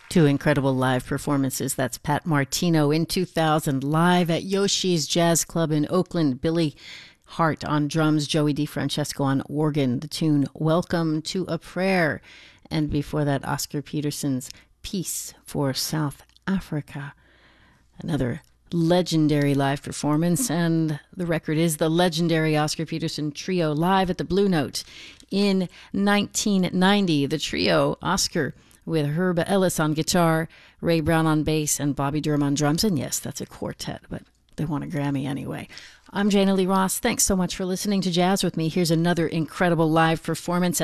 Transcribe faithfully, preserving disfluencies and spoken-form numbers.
Two incredible live performances. That's Pat Martino in two thousand, live at Yoshi's Jazz Club in Oakland. Billy Hart on drums, Joey DeFrancesco on organ. The tune Welcome to a Prayer. And before that, Oscar Peterson's Peace for South Africa. Another legendary live performance, and the record is the legendary Oscar Peterson Trio live at the Blue Note in nineteen ninety. The trio, Oscar with Herb Ellis on guitar, Ray Brown on bass, and Bobby Durham on drums. And yes, that's a quartet, but they won a Grammy anyway. I'm Jana Lee Ross. Thanks so much for listening to Jazz with me. Here's another incredible live performance.